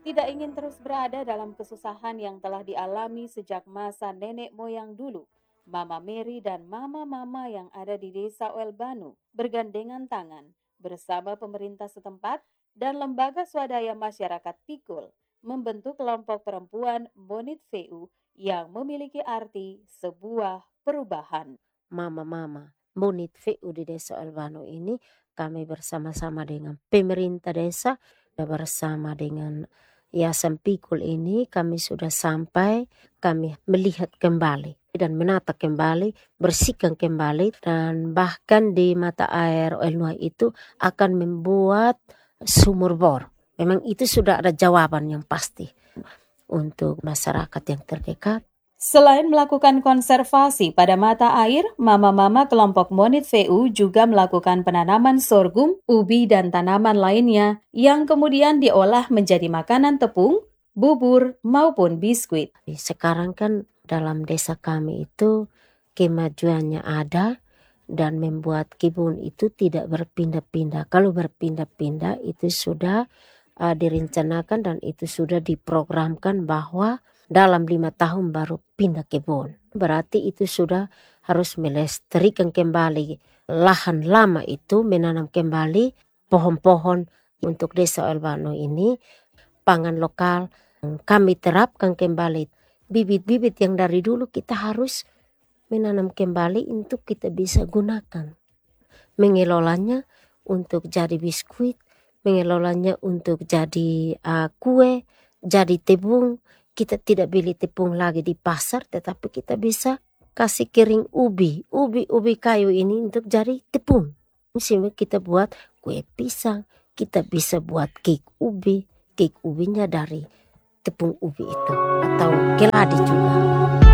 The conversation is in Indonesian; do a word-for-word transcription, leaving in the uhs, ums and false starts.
Tidak ingin terus berada dalam kesusahan yang telah dialami sejak masa nenek moyang dulu. Mama Mary dan mama-mama yang ada di desa Welbanu bergandengan tangan bersama pemerintah setempat dan lembaga swadaya masyarakat Pikul membentuk kelompok perempuan Monit V U yang memiliki arti sebuah perubahan. Mama-mama Monit V U di Desa Albano ini, kami bersama-sama dengan pemerintah desa dan bersama dengan Yayasan Pikul ini kami sudah sampai, kami melihat kembali dan menata kembali, bersihkan kembali, dan bahkan di mata air Elnuai itu akan membuat sumur bor. Memang itu sudah ada jawaban yang pasti untuk masyarakat yang terdekat. Selain melakukan konservasi pada mata air, mama-mama kelompok Monit V U juga melakukan penanaman sorghum, ubi, dan tanaman lainnya yang kemudian diolah menjadi makanan tepung, bubur, maupun biskuit. Sekarang kan dalam desa kami itu kemajuannya ada dan membuat kebun itu tidak berpindah-pindah. Kalau berpindah-pindah itu sudah uh, direncanakan dan itu sudah diprogramkan bahwa dalam lima tahun baru pindah kebun. Berarti itu sudah harus melestarikan kembali lahan lama itu, menanam kembali pohon-pohon untuk Desa Albano ini, pangan lokal. Kami terapkan kembali bibit-bibit yang dari dulu kita harus menanam kembali untuk kita bisa gunakan. Mengelolanya untuk jadi biskuit, mengelolanya untuk jadi uh, kue, jadi tepung. Kita tidak beli tepung lagi di pasar, tetapi kita bisa kasih kering ubi, ubi-ubi kayu ini untuk jadi tepung. Sehingga kita buat kue pisang, kita bisa buat cake ubi, cake ubinya dari tepung ubi itu atau keladi juga.